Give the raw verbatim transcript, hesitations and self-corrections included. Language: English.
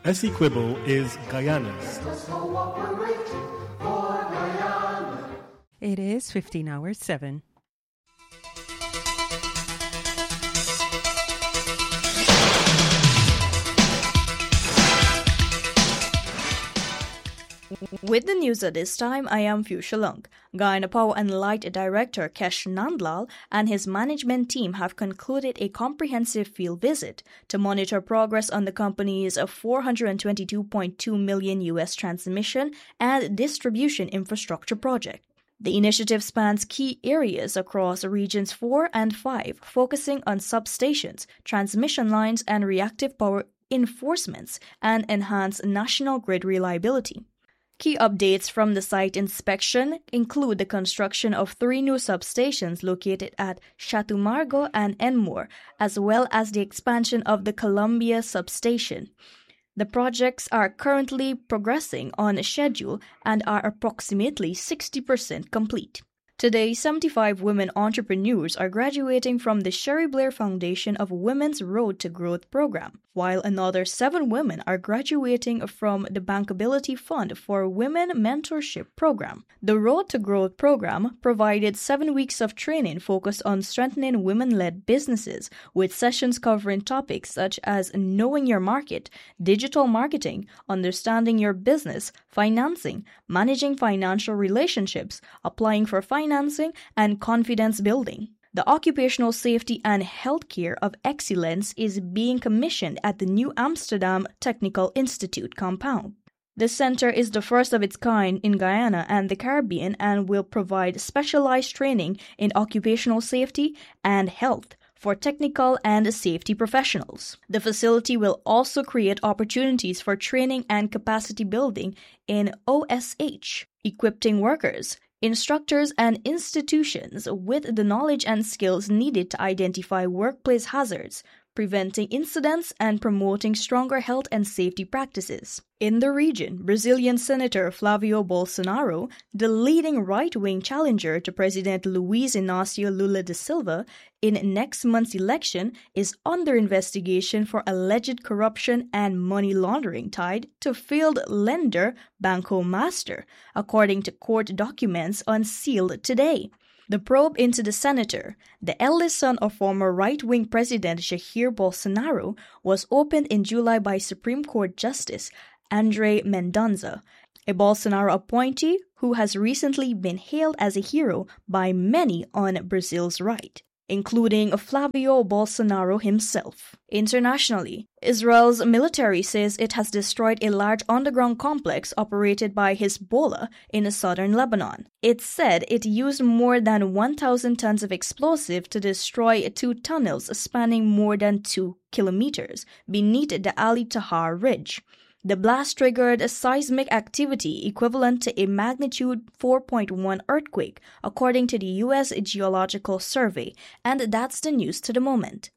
Essequibo is Guyana's. It is fifteen hours seven. With the news at this time, I am Fuchsia Lung. Guyana Power and Light Director Kesh Nandlal and his management team have concluded a comprehensive field visit to monitor progress on the company's four hundred twenty-two point two million U S transmission and distribution infrastructure project. The initiative spans key areas across regions four and five, focusing on substations, transmission lines, and reactive power enforcements and enhance national grid reliability. Key updates from the site inspection include the construction of three new substations located at Chatumargo and Enmore, as well as the expansion of the Columbia substation. The projects are currently progressing on schedule and are approximately sixty percent complete. Today, seventy-five women entrepreneurs are graduating from the Sherry Blair Foundation of Women's Road to Growth program, while another seven women are graduating from the Bankability Fund for Women Mentorship program. The Road to Growth program provided seven weeks of training focused on strengthening women-led businesses, with sessions covering topics such as knowing your market, digital marketing, understanding your business, financing, managing financial relationships, applying for financing, financing, and confidence building. The Occupational Safety and Healthcare of Excellence is being commissioned at the New Amsterdam Technical Institute compound. The center is the first of its kind in Guyana and the Caribbean and will provide specialized training in occupational safety and health for technical and safety professionals. The facility will also create opportunities for training and capacity building in O S H, equipping workers, instructors, and institutions with the knowledge and skills needed to identify workplace hazards, preventing incidents, and promoting stronger health and safety practices. In the region, Brazilian Senator Flavio Bolsonaro, the leading right-wing challenger to President Luiz Inácio Lula da Silva in next month's election, is under investigation for alleged corruption and money laundering tied to failed lender Banco Master, according to court documents unsealed today. The probe into the senator, the eldest son of former right-wing President Jair Bolsonaro, was opened in July by Supreme Court Justice André Mendonça, a Bolsonaro appointee who has recently been hailed as a hero by many on Brazil's right, including Flavio Bolsonaro himself. Internationally, Israel's military says it has destroyed a large underground complex operated by Hezbollah in southern Lebanon. It said it used more than one thousand tons of explosive to destroy two tunnels spanning more than two kilometers beneath the Ali Tahar Ridge. The blast triggered a seismic activity equivalent to a magnitude four point one earthquake, according to the U S Geological Survey, and that's the news to the moment.